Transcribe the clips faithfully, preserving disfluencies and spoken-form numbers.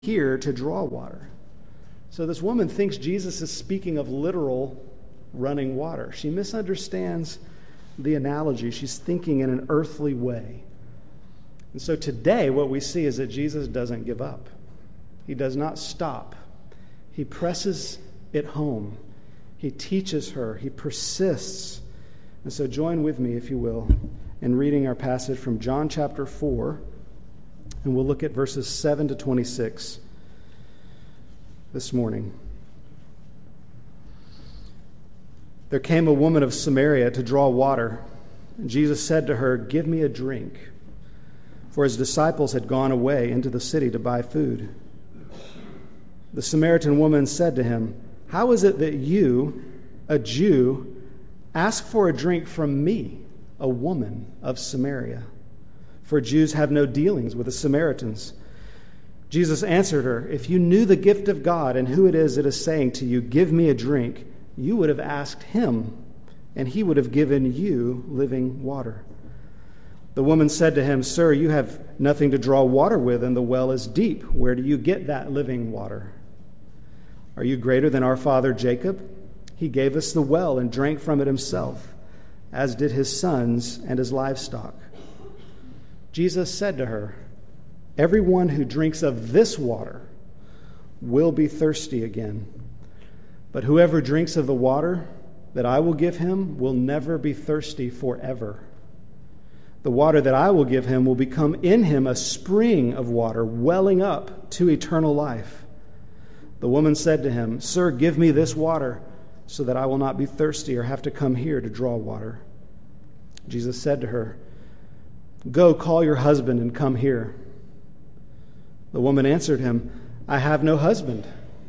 here to draw water. So this woman thinks Jesus is speaking of literal running water. She misunderstands the analogy. She's thinking in an earthly way. And so today what we see is that Jesus doesn't give up. He does not stop. He presses it home. He teaches her. He persists. And so join with me, if you will, in reading our passage from John chapter four. And we'll look at verses seven to twenty-six this morning. There came a woman of Samaria to draw water, and Jesus said to her, "Give me a drink." For his disciples had gone away into the city to buy food. The Samaritan woman said to him, "How is it that you, a Jew, ask for a drink from me, a woman of Samaria? For Jews have no dealings with the Samaritans." Jesus answered her, "If you knew the gift of God and who it is that is saying to you, 'Give me a drink,' you would have asked him, and he would have given you living water." The woman said to him, "Sir, you have nothing to draw water with, and the well is deep. Where do you get that living water? Are you greater than our father Jacob? He gave us the well and drank from it himself, as did his sons and his livestock." Jesus said to her, "Everyone who drinks of this water will be thirsty again. But whoever drinks of the water that I will give him will never be thirsty forever. The water that I will give him will become in him a spring of water welling up to eternal life." The woman said to him, "Sir, give me this water so that I will not be thirsty or have to come here to draw water." Jesus said to her, "Go, call your husband and come here." The woman answered him, "I have no husband."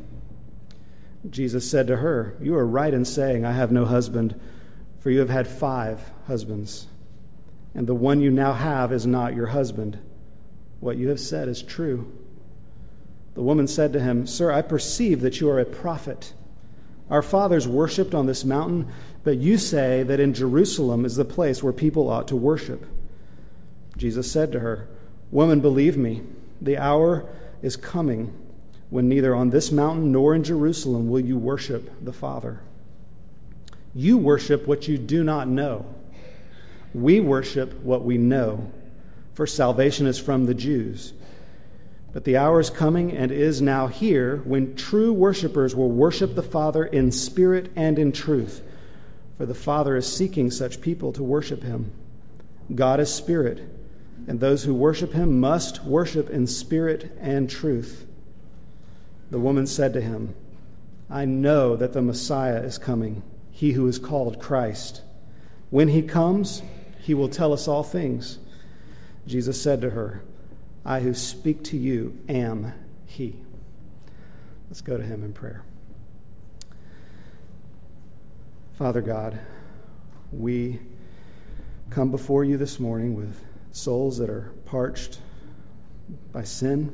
Jesus said to her, "You are right in saying, 'I have no husband,' for you have had five husbands, and the one you now have is not your husband. What you have said is true." The woman said to him, "Sir, I perceive that you are a prophet. Our fathers worshipped on this mountain, but you say that in Jerusalem is the place where people ought to worship." Jesus said to her, "Woman, believe me, the hour is coming when neither on this mountain nor in Jerusalem will you worship the Father. You worship what you do not know. We worship what we know, for salvation is from the Jews. But the hour is coming and is now here when true worshipers will worship the Father in spirit and in truth, for the Father is seeking such people to worship him. God is spirit, and those who worship him must worship in spirit and truth." The woman said to him, "I know that the Messiah is coming, he who is called Christ. When he comes, he will tell us all things." Jesus said to her, "I who speak to you am he." Let's go to him in prayer. Father God, we come before you this morning with souls that are parched by sin,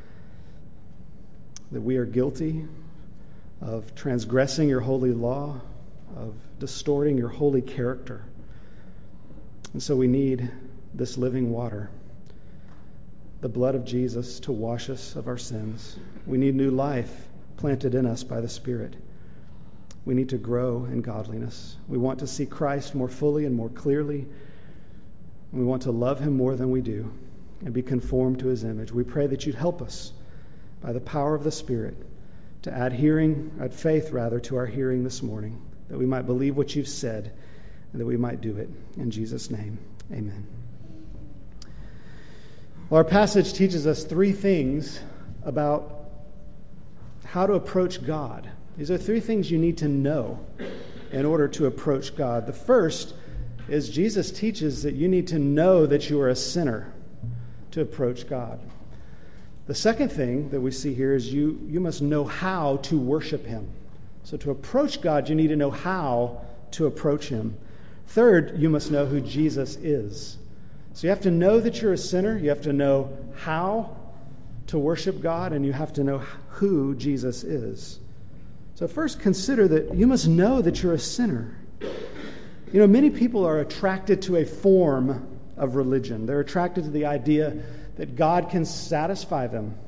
that we are guilty of transgressing your holy law, of distorting your holy character. And so we need this living water, the blood of Jesus, to wash us of our sins. We need new life planted in us by the Spirit. We need to grow in godliness. We want to see Christ more fully and more clearly. We want to love him more than we do and be conformed to his image. We pray that you'd help us by the power of the Spirit to add hearing, add faith rather, to our hearing this morning, that we might believe what you've said and that we might do it. In Jesus' name, amen. Well, our passage teaches us three things about how to approach God. These are three things you need to know in order to approach God. The first is Jesus teaches that you need to know that you are a sinner to approach God. The second thing that we see here is you, you must know how to worship him. So to approach God, you need to know how to approach him. Third, you must know who Jesus is. So you have to know that you're a sinner, you have to know how to worship God, and you have to know who Jesus is. So first, consider that you must know that you're a sinner. You know, many people are attracted to a form of religion. They're attracted to the idea that God can satisfy them